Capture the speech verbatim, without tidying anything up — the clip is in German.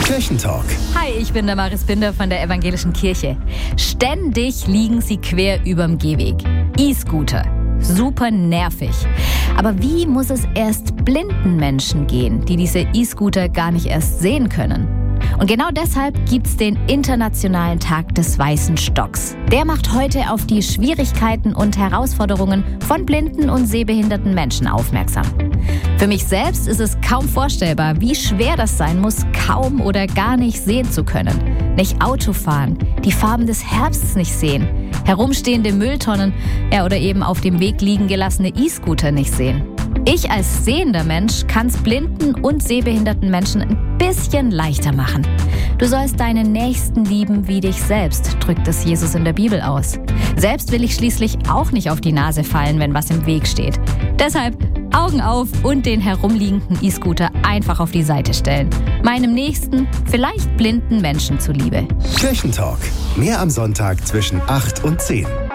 Kirchentalk. Hi, ich bin der Maris Binder von der Evangelischen Kirche. Ständig liegen sie quer überm Gehweg. E-Scooter. Super nervig. Aber wie muss es erst blinden Menschen gehen, die diese E-Scooter gar nicht erst sehen können? Und genau deshalb gibt's den Internationalen Tag des Weißen Stocks. Der macht heute auf die Schwierigkeiten und Herausforderungen von blinden und sehbehinderten Menschen aufmerksam. Für mich selbst ist es kaum vorstellbar, wie schwer das sein muss, kaum oder gar nicht sehen zu können. Nicht Auto fahren, die Farben des Herbstes nicht sehen, herumstehende Mülltonnen, ja, oder eben auf dem Weg liegen gelassene E-Scooter nicht sehen. Ich als sehender Mensch kann's blinden und sehbehinderten Menschen ein bisschen leichter machen. Du sollst deinen Nächsten lieben wie dich selbst, drückt es Jesus in der Bibel aus. Selbst will ich schließlich auch nicht auf die Nase fallen, wenn was im Weg steht. Deshalb Augen auf und den herumliegenden E-Scooter einfach auf die Seite stellen. Meinem Nächsten, vielleicht blinden Menschen zuliebe. Kirchentalk. Mehr am Sonntag zwischen acht und zehn.